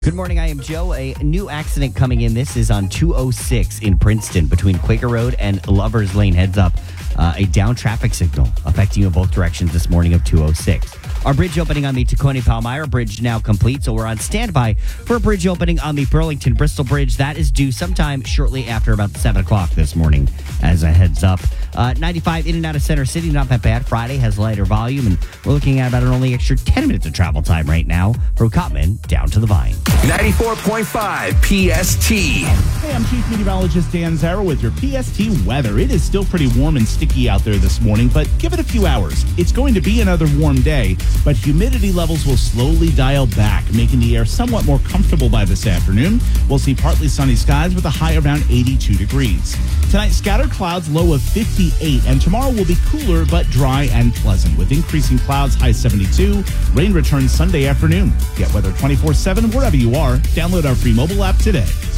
Good morning, I am Joe. A new accident coming in. This is on 206 in Princeton between Quaker Road and Lover's Lane. Heads up, a down traffic signal affecting you in both directions this morning of 206. Our bridge opening on the Tacony-Palmyra Bridge now complete, so we're on standby for a bridge opening on the Burlington-Bristol Bridge. That is due sometime shortly after about 7 o'clock this morning, as a heads up. 95 in and out of Center City, not that bad. Friday has lighter volume, and we're looking at about an only extra 10 minutes of travel time right now from Cottman down to the Vine. 94.5 PST. Hey, I'm Chief Meteorologist Dan Zara with your PST weather. It is still pretty warm and sticky out there this morning, but give it a few hours. It's going to be another warm day, but humidity levels will slowly dial back, making the air somewhat more comfortable by this afternoon. We'll see partly sunny skies with a high around 82 degrees. Tonight, scattered clouds, low of 58, and tomorrow will be cooler but dry and pleasant with increasing clouds, high 72. Rain returns Sunday afternoon. Get weather 24/7 wherever you are. Download our free mobile app today.